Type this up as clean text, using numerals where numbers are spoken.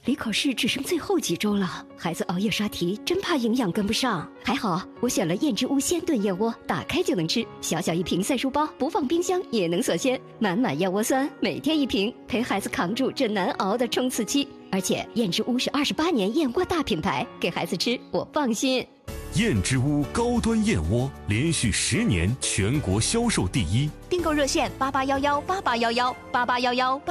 离考试只剩最后几周了，孩子熬夜刷题，真怕营养跟不上。还好我选了燕之屋鲜炖燕窝，打开就能吃，小小一瓶赛书包，不放冰箱也能锁鲜，满满燕窝酸，每天一瓶，陪孩子扛住这难熬的冲刺期。而且燕之屋是28年燕窝大品牌，给孩子吃我放心。 燕之屋高端燕窝连续10年全国销售第一， 订购热线881188118811。